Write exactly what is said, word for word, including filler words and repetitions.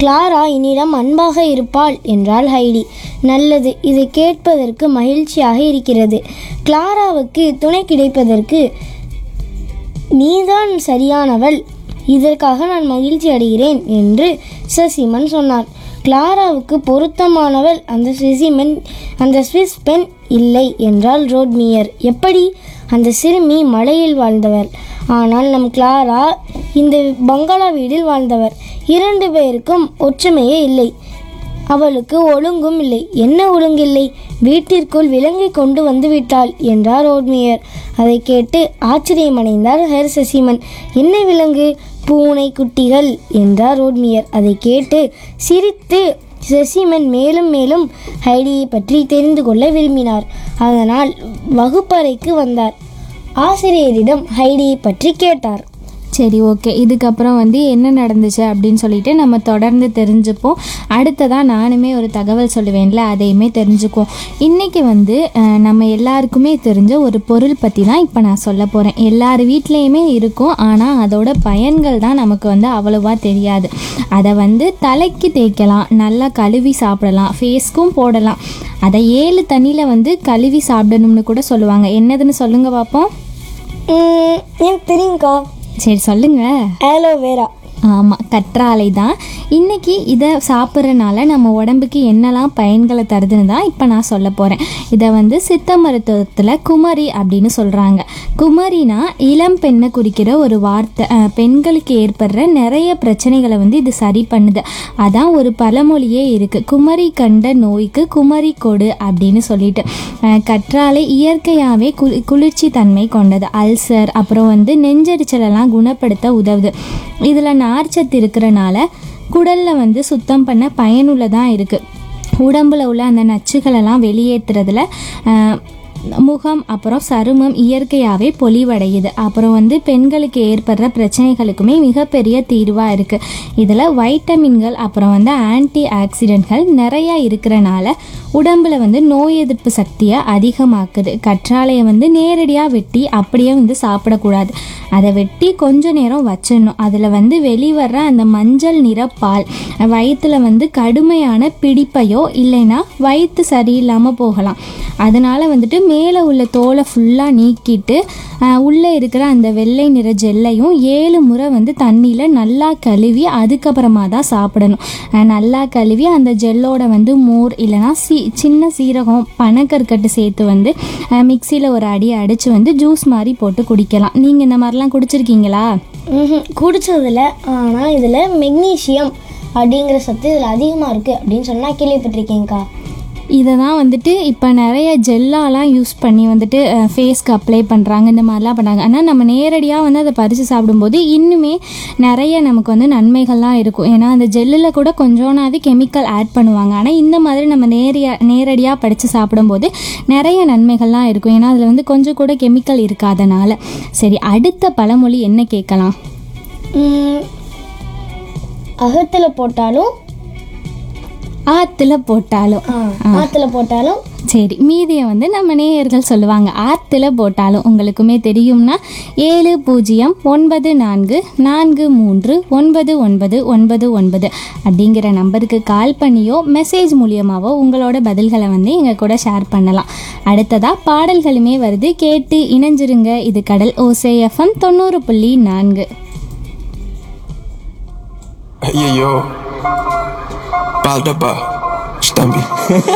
Clara என்னிடம் அன்பாக இருப்பாள் என்றாள் ஹைடி. நல்லது, இதை கேட்பதற்கு மகிழ்ச்சியாக இருக்கிறது. கிளாராவுக்கு துணை கிடைப்பதற்கு நீதான் சரியானவள். இதற்காக நான் மகிழ்ச்சி அடைகிறேன் என்று சசிமன் சொன்னார். கிளாராவுக்கு பொருத்தமானவள் அந்த ஸ்விஸிமன் அந்த ஸ்விஸ் பெண் இல்லை என்றால் ரோட்மியர். எப்படி? அந்த சிறுமி மலையில் வாழ்ந்தவர், ஆனால் நம் கிளாரா இந்த பங்களா வீட்டில் வாழ்ந்தவர். இரண்டு பேருக்கும் ஒற்றுமையே இல்லை. அவளுக்கு ஒழுங்கும் இல்லை. என்ன ஒழுங்கில்லை? வீட்டிற்குள் விலங்கை கொண்டு வந்து விட்டாள் என்றார் ரோட்மியர். அதை கேட்டு ஆச்சரியமடைந்தார் ஹெர் சசிமன். என்ன விலங்கு? பூனை குட்டிகள் என்றார் ரோட்மியர். அதை கேட்டு சிரித்து சசிமன் மேலும் மேலும் ஹைடியை பற்றி தெரிந்து கொள்ள விரும்பினார். அதனால் வகுப்பறைக்கு வந்தார். ஆசிரியரிடம் ஹைடியை பற்றி கேட்டார். சரி, ஓகே. இதுக்கப்புறம் வந்து என்ன நடந்துச்சு அப்படின்னு சொல்லிட்டு நம்ம தொடர்ந்து தெரிஞ்சுப்போம். அடுத்ததாக நானுமே ஒரு தகவல் சொல்லுவேன்ல, அதையுமே தெரிஞ்சுக்குவோம். இன்றைக்கி வந்து நம்ம எல்லாருக்குமே தெரிஞ்ச ஒரு பொருள் பற்றி தான் இப்போ நான் சொல்ல போகிறேன். எல்லார் வீட்லேயுமே இருக்கும், ஆனால் அதோட பயன்கள் தான் நமக்கு வந்து அவ்வளோவா தெரியாது. அதை வந்து தலைக்கு தேய்க்கலாம், நல்லா கழுவி சாப்பிடலாம், ஃபேஸ்க்கும் போடலாம். அதை ஏழு தண்ணியில் வந்து கழுவி சாப்பிடணும்னு கூட சொல்லுவாங்க. என்னதுன்னு சொல்லுங்கள் பார்ப்போம். எனக்கு தெரியுங்கக்கா. சரி, சொல்லுங்க. ஆலோவேரா. ஆமாம், கற்றாழை தான். இன்றைக்கி இதை சாப்பிட்றனால நம்ம உடம்புக்கு என்னெல்லாம் பயன்களை தருதுன்னு தான் இப்போ நான் சொல்ல போகிறேன். இதை வந்து சித்த மருத்துவத்தில் குமரி அப்படின்னு சொல்கிறாங்க. குமரினா இளம் பெண்ணை குறிக்கிற ஒரு வார்த்தை. பெண்களுக்கு ஏற்படுற நிறைய பிரச்சனைகளை வந்து இது சரி பண்ணுது. அதான் ஒரு பழமொழியே இருக்குது, குமரி கண்ட நோய்க்கு குமரி கொடு அப்படின்னு சொல்லிட்டு. கற்றாழை இயற்கையாகவே கு குளிர்ச்சி தன்மை கொண்டது. அல்சர் அப்புறம் வந்து நெஞ்செரிச்சலெல்லாம் குணப்படுத்த உதவுது. இதில் நார்ச்சத்து இருக்கிறனால குடலில் வந்து சுத்தம் பண்ண பயனுள்ளதாக இருக்குது. உடம்பில் உள்ள அந்த நச்சுகளெல்லாம் வெளியேற்றுறதுல முகம் அப்புறம் சருமம் இயற்கையாகவே பொலிவடையுது. அப்புறம் வந்து பெண்களுக்கு ஏற்படுற பிரச்சனைகளுக்குமே மிகப்பெரிய தீர்வாக இருக்குது. இதில் வைட்டமின்கள் அப்புறம் வந்து ஆன்டி ஆக்சிடென்ட்கள் நிறையா இருக்கிறனால உடம்புல வந்து நோய் எதிர்ப்பு சக்தியை அதிகமாக்குது. கற்றாழையை வந்து நேரடியாக வெட்டி அப்படியே வந்து சாப்பிடக்கூடாது. அதை வெட்டி கொஞ்ச நேரம் வச்சிடணும். அதில் வந்து வெளிவர்ற அந்த மஞ்சள் நிற பால் வயிற்றில் வந்து கடுமையான பிடிப்பையோ இல்லைன்னா வயிற்று சரியில்லாமல் போகலாம். அதனால் வந்துட்டு மேலே உள்ள தோலை ஃபுல்லாக நீக்கிட்டு உள்ளே இருக்கிற அந்த வெள்ளை நிற ஜெல்லையும் ஏழு முறை வந்து தண்ணியில் நல்லா கழுவி அதுக்கப்புறமா தான் சாப்பிடணும். நல்லா கழுவி அந்த ஜெல்லோட வந்து மோர் இல்லைனா சீ சின்ன சீரகம் பனக்கற்கட்டு சேர்த்து வந்து மிக்சியில் ஒரு அடி அடித்து வந்து ஜூஸ் மாதிரி போட்டு குடிக்கலாம். நீங்கள் இந்த மாதிரிலாம் குடிச்சிருக்கீங்களா? குடிச்சதில்ல. ஆனால் இதில் மெக்னீஷியம் அப்படிங்கிற சத்து இதில் அதிகமாக இருக்குது அப்படின்னு சொன்னால் கேள்விப்பட்டிருக்கேங்க்கா. இதை தான் வந்துட்டு இப்போ நிறைய ஜெல்லாலாம் யூஸ் பண்ணி வந்துட்டு ஃபேஸ்க்கு அப்ளை பண்ணுறாங்க, இந்த மாதிரிலாம் பண்ணுறாங்க. ஆனால் நம்ம நேரடியாக வந்து அதை பறித்து சாப்பிடும்போது இன்னுமே நிறைய நமக்கு வந்து நன்மைகள்லாம் இருக்கும். ஏன்னா அந்த ஜெல்லில் கூட கொஞ்சோனாவது கெமிக்கல் ஆட் பண்ணுவாங்க. ஆனால் இந்த மாதிரி நம்ம நேரடியாக நேரடியாக பறித்து சாப்பிடும்போது நிறைய நன்மைகள்லாம் இருக்கும். ஏன்னா அதில் வந்து கொஞ்சம் கூட கெமிக்கல் இருக்காதனால. சரி, அடுத்த பழமொழி என்ன கேட்கலாம்? அகத்தில் போட்டாலும் ஆற்றுல போட்டாலும் ஆற்றுல போட்டாலும் சரி, மீதியை வந்து நம்ம நேயர்கள் சொல்லுவாங்க. ஆற்றுல போட்டாலும் உங்களுக்குமே தெரியும்னா ஏழு பூஜ்ஜியம் ஒன்பது நான்கு நான்கு மூன்று ஒன்பது ஒன்பது ஒன்பது ஒன்பது அப்படிங்கிற நம்பருக்கு கால் பண்ணியோ மெசேஜ் மூலியமாவோ உங்களோட பதில்களை வந்து எங்கள் கூட ஷேர் பண்ணலாம். அடுத்ததாக பாடல்களுமே வருது, கேட்டு இணைஞ்சிருங்க. இது கடல் ஓசை எஃப்எம் தொண்ணூறு புள்ளி நான்கு. ஐயோ, பால்டப்பா ஸ்டம்பி